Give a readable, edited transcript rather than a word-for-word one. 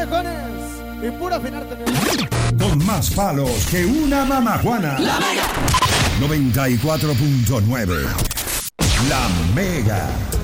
viejones y pura finarte. Con más palos que una mamajuana. La Mega 94.9. La Mega.